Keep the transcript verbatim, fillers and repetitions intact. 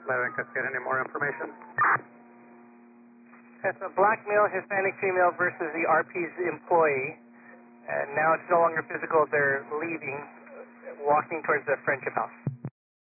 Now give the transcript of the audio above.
eleven, could get any more information? It's a black male, Hispanic female versus the R P's employee. And now it's no longer physical. They're leaving, walking towards the friendship house.